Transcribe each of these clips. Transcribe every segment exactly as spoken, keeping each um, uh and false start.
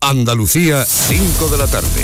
Andalucía, cinco de la tarde.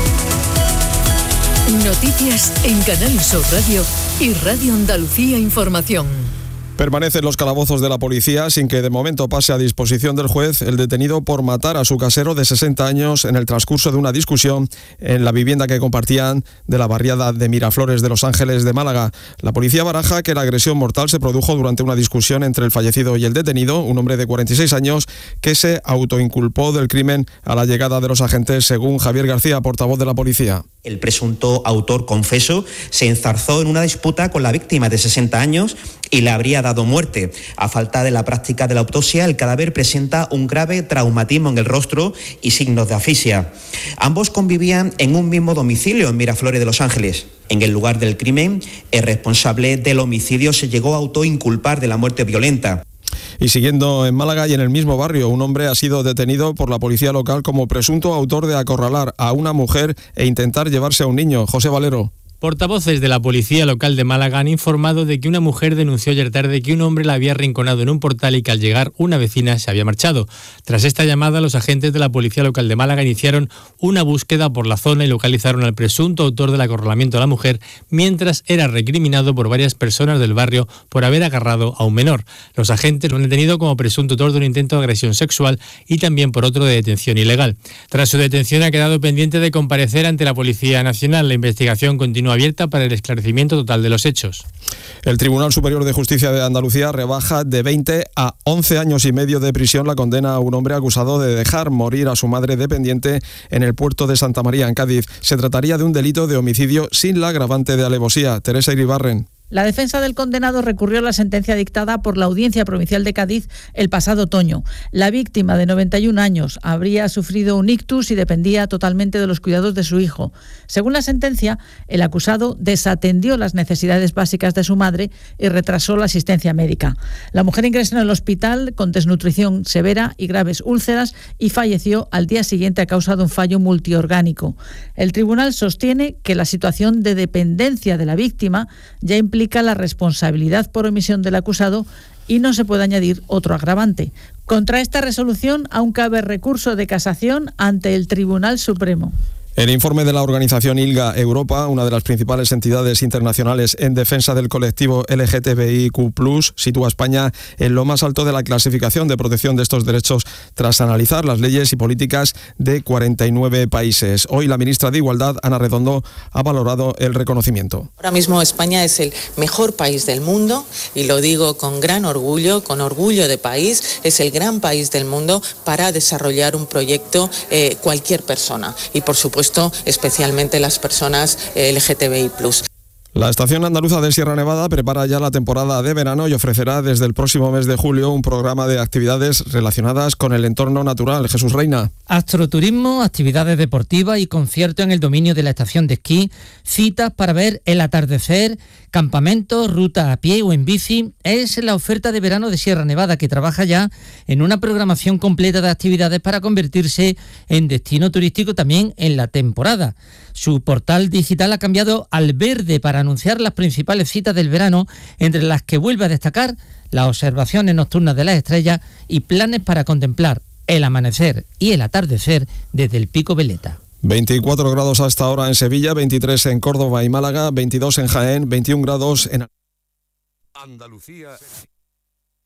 Noticias en Canal Sur Radio y Radio Andalucía Información. Permanece en los calabozos de la policía sin que de momento pase a disposición del juez el detenido por matar a su casero de sesenta años en el transcurso de una discusión en la vivienda que compartían de la barriada de Miraflores de Los Ángeles de Málaga. La policía baraja que la agresión mortal se produjo durante una discusión entre el fallecido y el detenido, un hombre de cuarenta y seis años que se autoinculpó del crimen a la llegada de los agentes, según Javier García, portavoz de la policía. El presunto autor confeso se enzarzó en una disputa con la víctima de sesenta años y le habría dado muerte. A falta de la práctica de la autopsia, el cadáver presenta un grave traumatismo en el rostro y signos de asfixia. Ambos convivían en un mismo domicilio en Miraflores de Los Ángeles. En el lugar del crimen, el responsable del homicidio se llegó a autoinculpar de la muerte violenta. Y siguiendo en Málaga y en el mismo barrio, un hombre ha sido detenido por la policía local como presunto autor de acorralar a una mujer e intentar llevarse a un niño. José Valero. Portavoces de la Policía Local de Málaga han informado de que una mujer denunció ayer tarde que un hombre la había arrinconado en un portal y que al llegar una vecina se había marchado. Tras esta llamada, los agentes de la Policía Local de Málaga iniciaron una búsqueda por la zona y localizaron al presunto autor del acorralamiento a la mujer, mientras era recriminado por varias personas del barrio por haber agarrado a un menor. Los agentes lo han detenido como presunto autor de un intento de agresión sexual y también por otro de detención ilegal. Tras su detención ha quedado pendiente de comparecer ante la Policía Nacional. La investigación continúa abierta para el esclarecimiento total de los hechos. El Tribunal Superior de Justicia de Andalucía rebaja de veinte a once años y medio de prisión la condena a un hombre acusado de dejar morir a su madre dependiente en el puerto de Santa María, en Cádiz. Se trataría de un delito de homicidio sin la agravante de alevosía. Teresa Iribarren. La defensa del condenado recurrió a la sentencia dictada por la Audiencia Provincial de Cádiz el pasado otoño. La víctima, de noventa y un años, habría sufrido un ictus y dependía totalmente de los cuidados de su hijo. Según la sentencia, el acusado desatendió las necesidades básicas de su madre y retrasó la asistencia médica. La mujer ingresó en el hospital con desnutrición severa y graves úlceras y falleció al día siguiente a causa de un fallo multiorgánico. El tribunal sostiene que la situación de dependencia de la víctima ya implica implica la responsabilidad por omisión del acusado y no se puede añadir otro agravante. Contra esta resolución aún cabe recurso de casación ante el Tribunal Supremo. El informe de la organización ILGA Europa, una de las principales entidades internacionales en defensa del colectivo L G T B I Q plus, sitúa a España en lo más alto de la clasificación de protección de estos derechos tras analizar las leyes y políticas de cuarenta y nueve países. Hoy la ministra de Igualdad, Ana Redondo, ha valorado el reconocimiento. Ahora mismo España es el mejor país del mundo y lo digo con gran orgullo, con orgullo de país, es el gran país del mundo para desarrollar un proyecto eh, cualquier persona y por supuesto especialmente las personas L G T B I plus. La Estación Andaluza de Sierra Nevada prepara ya la temporada de verano y ofrecerá desde el próximo mes de julio un programa de actividades relacionadas con el entorno natural. Jesús Reina. Astroturismo, actividades deportivas y conciertos en el dominio de la estación de esquí, citas para ver el atardecer, campamentos, ruta a pie o en bici. Es la oferta de verano de Sierra Nevada, que trabaja ya en una programación completa de actividades para convertirse en destino turístico también en la temporada. Su portal digital ha cambiado al verde para anunciar las principales citas del verano, entre las que vuelve a destacar las observaciones nocturnas de las estrellas y planes para contemplar el amanecer y el atardecer desde el Pico Veleta. veinticuatro grados hasta ahora en Sevilla, veintitrés en Córdoba y Málaga, veintidós en Jaén, veintiún grados en Andalucía.